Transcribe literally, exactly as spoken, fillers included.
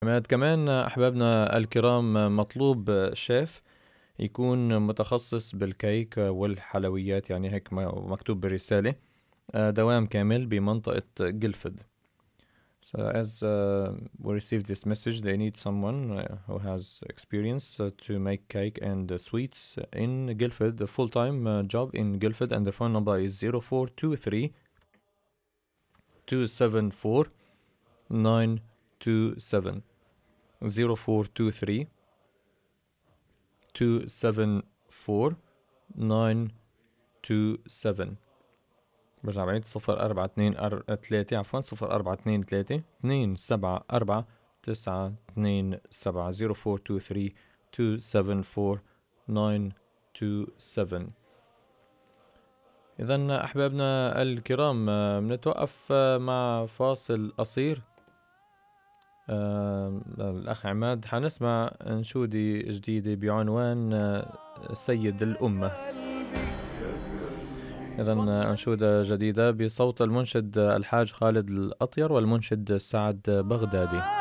عماد كمان أحبابنا الكرام، مطلوب شيف يكون متخصص بالكيك والحلويات، يعني هيك مكتوب بالرسالة، دوام كامل بمنطقة جلفد. So as uh, we received this message, they need someone uh, who has experience uh, to make cake and uh, sweets in Guildford, a full-time uh, job in Guildford, and the phone number is zero four two three two seven four nine two seven. zero four two three two seven four nine two seven. برجع بعيد: صفر أربعة اتنين تلاتة عفوا صفر أربعة اتنين تلاتة اتنين سبعة أربعة تسعة اتنين سبعة zero four two three two seven four nine two seven. إذن أحبابنا الكرام، بنتوقف مع فاصل قصير. الأخ عماد حنسمع أنشودة جديدة بعنوان سيد الأمة. إذن أنشودة جديدة بصوت المنشد الحاج خالد الأطير والمنشد سعد بغدادي.